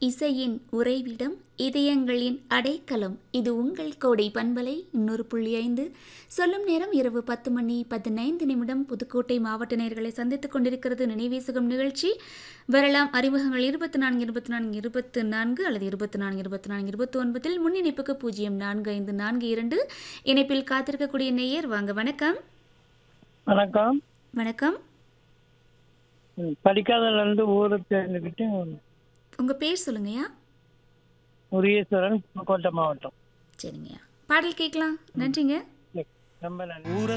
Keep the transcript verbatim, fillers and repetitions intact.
இசையின் உறைவிடம், இதயங்களின் அடைக்கலம். இது உங்கள் கோடை பண்பலை இன்னொரு புள்ளி ஐந்து. சொல்லும் நேரம் இரவு பத்து மணி பதினைந்து நிமிடம். புதுக்கோட்டை மாவட்ட நேயர்களை சந்தித்துக் கொண்டிருக்கிறது நினைவேசுகம் நிகழ்ச்சி. வரலாம் அறிமுகங்கள் இருபத்தி நான்கு இருபத்தி நான்கு இருபத்தி நான்கு அல்லது இருபத்தி நான்கு இருபத்தி நான்கு இருபத்தி ஒன்பதில் முன் இணைப்புக்கு பூஜ்ஜியம் நான்கு ஐந்து நான்கு இரண்டு. இணைப்பில் காத்திருக்கக்கூடிய நேயர் வாங்க. வணக்கம். வணக்கம். வணக்கம். படிக்காதல இருந்து ஊரை தேர்ந்துக்கிட்டு உங்க பேர் சொல்லுங்கய்யா. முருகேஸ்வரன், புதுக்கோட்டை மாவட்டம். சரிங்கய்யா, பாடல் கேட்கலாம். நன்றிங்க. ரொம்ப நன்றி.